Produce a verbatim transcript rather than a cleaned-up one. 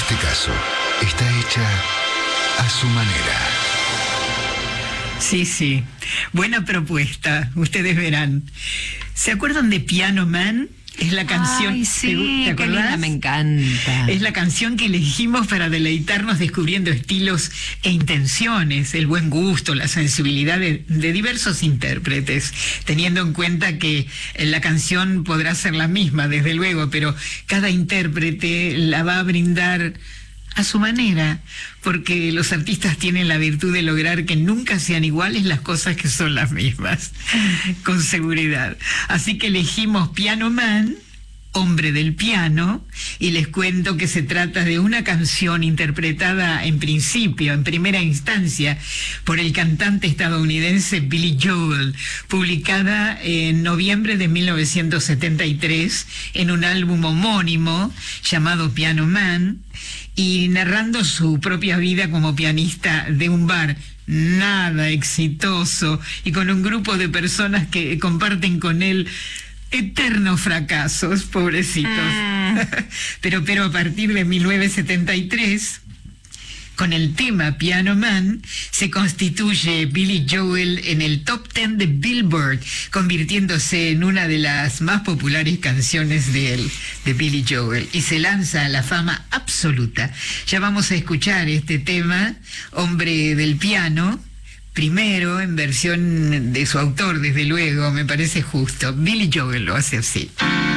este caso está hecha a su manera. Sí, sí. Buena propuesta. Ustedes verán. ¿Se acuerdan de Piano Man? Es la canción. Ay, sí, ¿te qué linda, me encanta. Es la canción que elegimos para deleitarnos descubriendo estilos e intenciones, el buen gusto, la sensibilidad de, de diversos intérpretes, teniendo en cuenta que la canción podrá ser la misma, desde luego, pero cada intérprete la va a brindar a su manera, porque los artistas tienen la virtud de lograr que nunca sean iguales las cosas que son las mismas, con seguridad. Así que elegimos Piano Man, Hombre del Piano, y les cuento que se trata de una canción interpretada en principio, en primera instancia, por el cantante estadounidense Billy Joel, publicada en noviembre de mil novecientos setenta y tres en un álbum homónimo llamado Piano Man, y narrando su propia vida como pianista de un bar nada exitoso y con un grupo de personas que comparten con él eternos fracasos, pobrecitos. Mm. pero, pero a partir de mil novecientos setenta y tres, con el tema Piano Man, se constituye Billy Joel en el top ten de Billboard, convirtiéndose en una de las más populares canciones de él, de Billy Joel, y se lanza a la fama absoluta. Ya vamos a escuchar este tema, Hombre del Piano, primero en versión de su autor, desde luego, me parece justo. Billy Joel lo hace así.